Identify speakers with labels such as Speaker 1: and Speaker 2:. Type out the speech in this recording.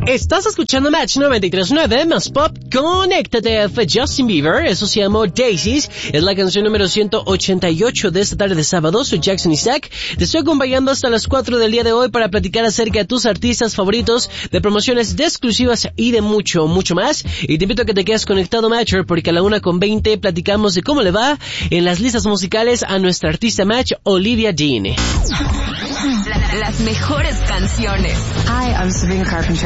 Speaker 1: Estás escuchando Match 93.9 más pop. Conéctate. Fue Justin Bieber. Eso se llamó Daisies. Es la canción número 188 de esta tarde de sábado. Soy Jackson Isaac. Te estoy acompañando hasta las 4 del día de hoy para platicar acerca de tus artistas favoritos, de promociones de exclusivas y de mucho, mucho más. Y te invito a que te quedes conectado, Matcher, porque a la 1:20 platicamos de cómo le va en las listas musicales a nuestra artista Match, Olivia Dean.
Speaker 2: Las mejores canciones.
Speaker 3: Hi, I'm Sabrina Carpenter.